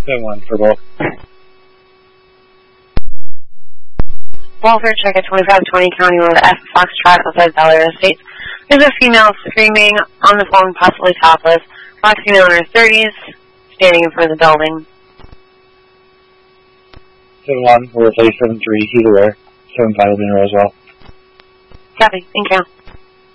1 for both. Walford, check at 2520 County Road F, Foxtrot, outside Valley Estates. There's a female screaming on the phone, possibly topless. Black female in her 30s, standing in front of the building. 7-1, we'll replace 7-3, he's aware. 7-5 will be in Roswell. Copy, thank you.